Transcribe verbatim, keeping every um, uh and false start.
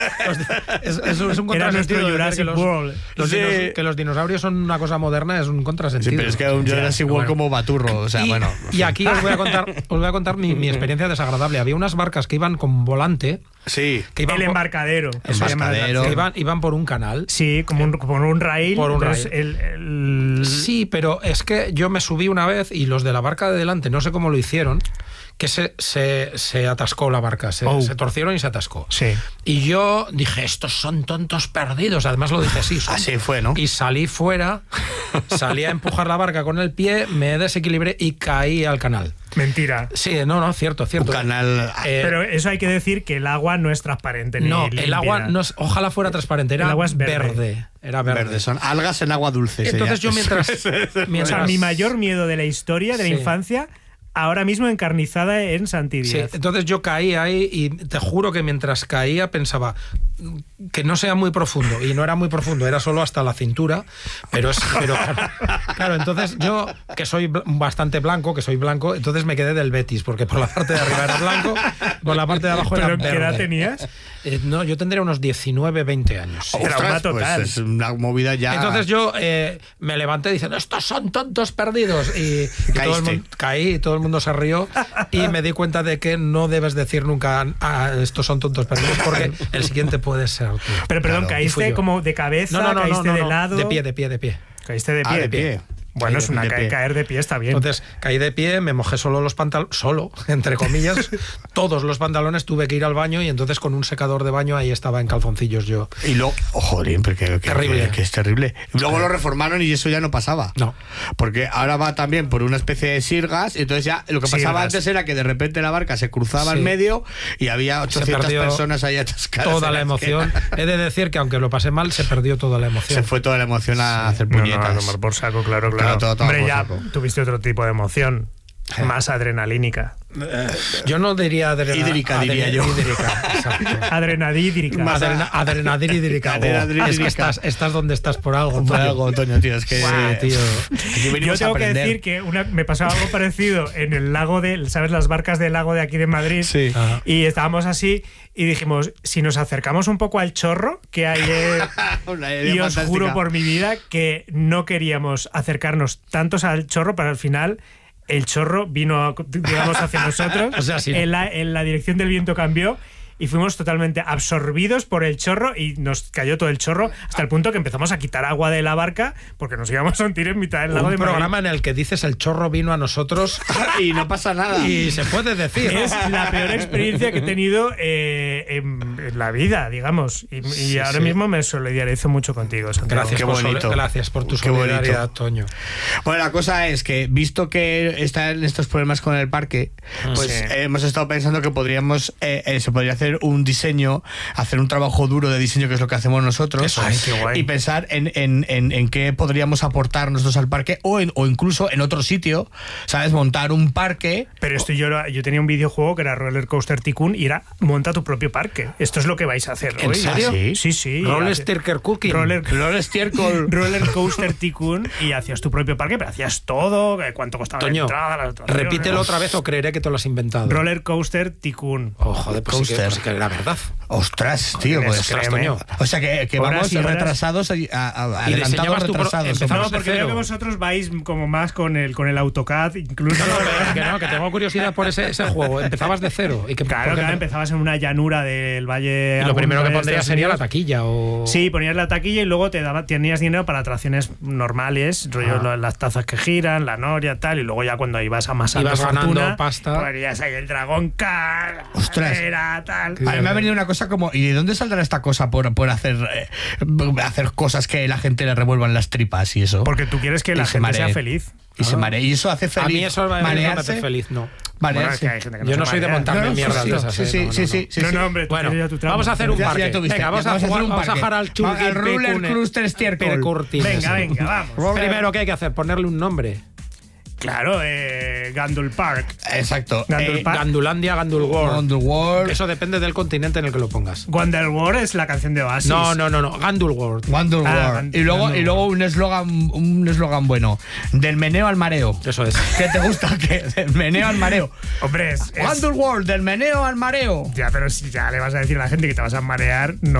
es, es, es un Era nuestro contrasentido. Jurassic que los, World. los Sí. dinos, que los dinosaurios son una cosa moderna es un contrasentido. Sí, pero es que un Jurassic World bueno. como Baturro, o sea, y, bueno. y aquí os voy a contar, os voy a contar mi, mi experiencia desagradable. Había unas barcas que iban con volante. Sí. Que iban El por, embarcadero. eso es, embarcadero. que iban, iban por un canal. Sí, como un, como un rail. Por un entonces rail. El, el... Sí, pero es que yo me subí una vez y los de la barca de delante, no sé cómo lo hicieron, que se, se, se atascó la barca, se, Oh. se torcieron y se atascó. Sí. Y yo dije, estos son tontos perdidos. Además lo dije así. son- Así fue, ¿no? Y salí fuera, salí a empujar la barca con el pie, me desequilibré y caí al canal. Mentira. Sí, no, no, cierto, Un cierto. canal. Eh, Pero eso hay que decir que el agua no es transparente. Ni no, el límpida. agua, no es, ojalá fuera transparente, era El agua es verde. verde. Era verde. Verde, son algas en agua dulce. Entonces se yo llama. mientras... O mientras sea, mi mayor miedo de la historia, de Sí. la infancia, ahora mismo encarnizada en Santi Sí, Díaz. entonces yo caí ahí y te juro que mientras caía pensaba que no sea muy profundo, y no era muy profundo, era solo hasta la cintura, pero es pero claro, claro, entonces yo que soy bl- bastante blanco, que soy blanco, entonces me quedé del Betis, porque por la parte de arriba era blanco, por la parte de abajo era ¿Pero verde. qué edad tenías? Eh, no, yo tendría unos diecinueve, veinte años. sí. Ostras, trauma total. Pues es una movida ya. Entonces yo eh, me levanté diciendo, estos son tontos perdidos. Y, y todo el Caíste. mundo, caí y todo el mundo se rió. Y me di cuenta de que no debes decir nunca, ah, estos son tontos perdidos, porque el siguiente puede ser tú. Pero perdón, Claro, y fui ¿caíste yo. como de cabeza? No, no, no, ¿Caíste no, no, de no, lado? de pie, de pie, de pie. ¿Caíste de Ah, pie? de pie. Bueno, Caí es de- una de ca- pie. caer de pie está bien. Entonces caí de pie, me mojé solo los pantalones, solo, entre comillas, todos los pantalones, tuve que ir al baño y entonces con un secador de baño ahí estaba en calzoncillos yo. Y luego, oh, joder, porque que, Terrible. Que, que es terrible. Y luego lo reformaron y eso ya no pasaba. No. Porque ahora va también por una especie de sirgas, y entonces ya lo que pasaba Sirgas. antes era que de repente la barca se cruzaba Sí. en medio y había Se ochocientas perdió personas ahí atascadas. Toda en la las emoción. que- He de decir que aunque lo pasé mal, se perdió toda la Se emoción. fue toda la emoción a hacer No, no, puñetas. a tomar por saco, claro, claro. Claro, todo, todo Hombre, por ya saco. tuviste otro tipo de emoción. Más adrenalínica. Yo no diría adrena- Hídrica, diría yo. Hídrica, exacto. Adrenadídrica. Más Adrena- adrenadídrica. Adrenadídrica. Es que estás, estás donde estás por algo. Por Antonio. algo, Antonio, tío, es que Guau, tío. aquí Yo venimos a tengo que aprender. decir que una, me pasó algo parecido en el lago de, ¿sabes? Las barcas del lago de aquí de Madrid. Sí. Ajá. Y estábamos así y dijimos, si nos acercamos un poco al chorro que hay... eh, Una idea y os fantástica. juro por mi vida que no queríamos acercarnos tantos al chorro, para al final el chorro vino, a- digamos, hacia nosotros. O sea, sí. en, la, en la dirección del viento cambió y fuimos totalmente absorbidos por el chorro y nos cayó todo el chorro hasta el punto que empezamos a quitar agua de la barca porque nos íbamos a hundir en mitad del lago Un de Madrid. programa en el que dices el chorro vino a nosotros Y no pasa nada. y se puede decir. Es la peor experiencia que he tenido eh, en, en la vida, digamos. Y, y Sí, ahora sí. mismo me solidarizo mucho contigo, Santiago. Gracias Qué por, bonito. sol- gracias por tu Qué bonito. solidaridad, Toño. Bueno, la cosa es que, visto que están estos problemas con el parque, pues Sí. eh, hemos estado pensando que podríamos, eh, eh, se podría hacer un diseño, hacer un trabajo duro de diseño, que es lo que hacemos nosotros, Eso es. Ay, qué guay. y pensar en, en, en, en qué podríamos aportar nosotros al parque, o, en, o incluso en otro sitio, ¿sabes? Montar un parque. Pero esto yo, lo- yo tenía un videojuego que era Roller Coaster Tycoon y era monta tu propio parque. Esto es lo que vais a hacer ¿En hoy. serio? ¿Ah, sí? Sí, sí. Roller Hace- Stirker Cooking. Roller, Roller estiércol. Roller Coaster Tycoon y hacías tu propio parque, pero hacías todo, eh, cuánto costaba Toño, la entrada, las atracciones. repítelo otra vez o creeré que te lo has inventado. Roller Coaster Tycoon. Oh, joder, pues sí, que, Coaster. pues sí que era verdad. Ostras, tío, Joder, pues es que ostras, Toño. O sea que, que Horas vamos y horas. retrasados, a, a- Y adelantados diseñabas tu pro- retrasados. empezamos No, de porque cero. veo que vosotros vais como más con el, con el AutoCAD, incluso. No, no, que no, que tengo curiosidad por ese, ese juego. Empezabas de cero. Y que, Claro, ¿por qué claro, empe- empezabas en una llanura del Valle. y lo primero que Agún de pondrías Estados sería la Unidos. taquilla o... Sí, ponías la taquilla y luego te daba, tenías dinero para atracciones normales, rollo Ah. lo- las tazas que giran, la noria, tal, y luego ya cuando ibas amasando Ibas ganando fortuna, pasta. ponías ahí el dragón car, Ostras. era tal. A mí me ha venido una cosa como, ¿y de dónde saldrá esta cosa por, por hacer, eh, hacer cosas que la gente le revuelvan las tripas y eso? Porque tú quieres que Y la se gente maree. sea feliz. Y se marea. Y eso hace feliz. A mí eso me marearse. hace feliz, no. Bueno, es Marearse. que hay gente que no Yo se no soy de marea. montarme No, no, mierdas sí, de sí, esas. sí, ¿eh? sí, No, no, sí, no. sí, sí, No, sí. no, hombre, tú Bueno, tienes ya tu tramo. vamos a hacer un Ya- ya parque. tuviste. Venga, vamos a, Vamos a hacer jugar, un vamos a parque. jugar al Va, Churgil al Roller Pecune- Cluster Estiércol. Perecurtin, Venga, ese. venga, vamos. Primero, ¿qué hay que hacer? Ponerle un nombre. Claro, eh, Gandul Park. Exacto. Gandul Eh, Park. Gandulandia, Gandul World. Gandul World. Eso depende del continente en el que lo pongas. Wonderworld es la canción de Oasis. No, no, no, no. Gandul World. Gandul Ah, World. Gand- Y luego, Gandul y luego un eslogan un eslogan bueno. Del meneo al mareo. Eso es. ¿Qué te gusta? ¿Qué? Del meneo al mareo. Hombre, es, es- Gandul World, del meneo al mareo. Ya, pero si ya le vas a decir a la gente que te vas a marear, no